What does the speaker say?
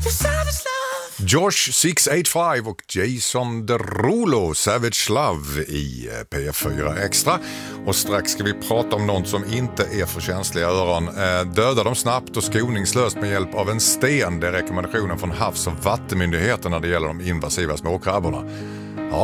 Josh 685 och Jason Derulo, Savage Love i P4 Extra. Och strax ska vi prata om något som inte är för känsliga öron. Döda dem snabbt och skoningslöst med hjälp av en sten. Det är rekommendationen från Havs- och vattenmyndigheten när det gäller de invasiva småkrabborna.